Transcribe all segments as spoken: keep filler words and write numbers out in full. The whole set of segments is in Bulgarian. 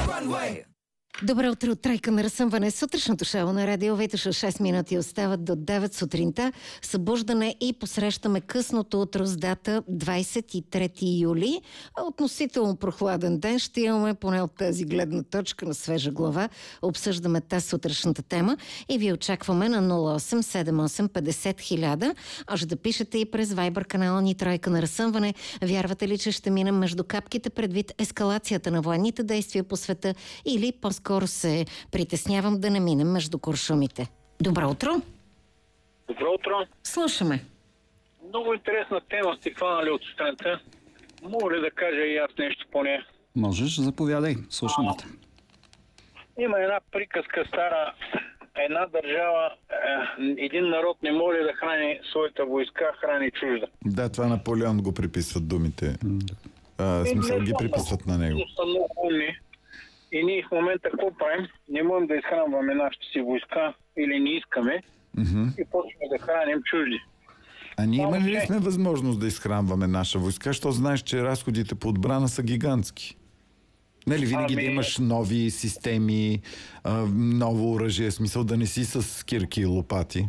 Добро утро, тройка на разсъмване. Сутрешното шоу на Радио Витоша. шест минути остават до девет сутринта. Събуждане и посрещаме късното утро с дата двадесет и трети юли. Относително прохладен ден ще имаме, поне от тази гледна точка на свежа глава. Обсъждаме тази сутрешната тема и ви очакваме на нула осем седем осем петдесет хиляда. Може да пишете и през Viber канала ни Тройка на разсъмване. Вярвате ли, че ще минем между капките предвид ескалацията на военните действия по света, или по-скоро скоро се притеснявам да не минем между куршумите? Добро утро! Добро утро! Слушаме. Много интересна тема сте хванали от сутринта. Мога ли да кажа и аз нещо по нея? Можеш, заповядай. Слушаме те. Има една приказка стара. Една държава, един народ не може да храни своята войска, храни чужда. Да, това Наполеон го приписват думите. А, смисъл ги приписват на него. Са много умни. И ние в момента какво правим? Не можем да изхранваме нашите си войска или не искаме mm-hmm. и почваме да храним чужди. А ние имали ли сме възможност да изхранваме наша войска, защото знаеш, че разходите по отбрана са гигантски? Нали винаги ами... да имаш нови системи, ново оръжие, смисъл да не си с кирки и лопати?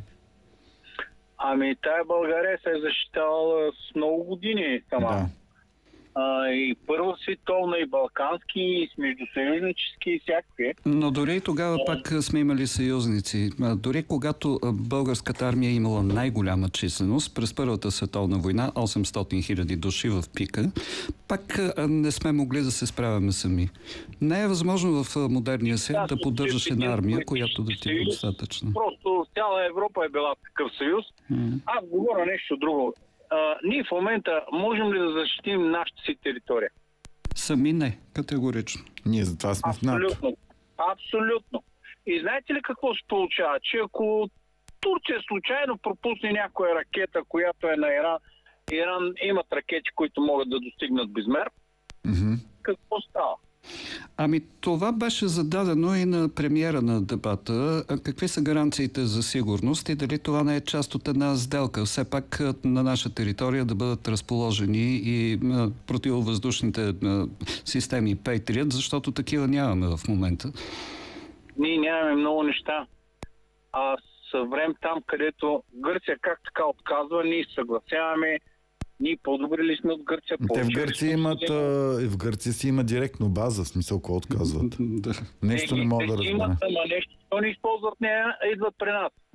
Ами тая България се е защитавала с много години сама. Да. А, и Първа световна, и балкански, и междусъюзнически, и всякакви. Но дори и тогава пак сме имали съюзници. Дори когато българската армия е имала най-голяма численост, през Първата световна война, осемстотин хиляди души в пика, пак не сме могли да се справяме сами. Не е възможно в модерния свят да, да поддържаш една армия, която да ти е достатъчна. Просто цяла Европа е била такъв съюз. Mm. Аз говоря нещо друго. А, ние в момента можем ли да защитим нашата си територия? Сами не, категорично. Ние за това сме в НАТО. Абсолютно. Абсолютно. И знаете ли какво се получава? Че ако Турция случайно пропусне някоя ракета, която е на Иран, Иран имат ракети, които могат да достигнат безмер, mm-hmm. какво става? Ами това беше зададено и на премиера на дебата. Какви са гаранциите за сигурност и дали това не е част от една сделка? Все пак на наша територия да бъдат разположени и противовъздушните системи Patriot, защото такива нямаме в момента. Ние нямаме много неща. А съврем там, където Гърция как така отказва, ние съгласяваме. Ние по-добри сме от Гърция. Те в Гърция имат, а, в Гърция си има директно база, смисъл, какво отказват. Нещо не мога да разбера. Имат, ама нещо, то не използват нея, идват при нас.